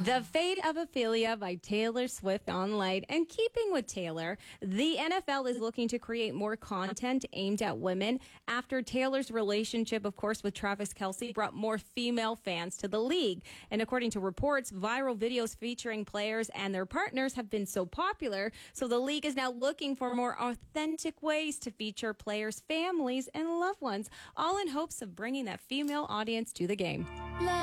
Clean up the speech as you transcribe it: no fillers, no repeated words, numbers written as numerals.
The Fate of Ophelia by Taylor Swift online. And keeping with Taylor, the NFL is looking to create more content aimed at women after Taylor's relationship, of course, with Travis Kelce brought more female fans to the league. And according to reports, viral videos featuring players and their partners have been so popular. So the league is now looking for more authentic ways to feature players' families and loved ones, all in hopes of bringing that female audience to the game.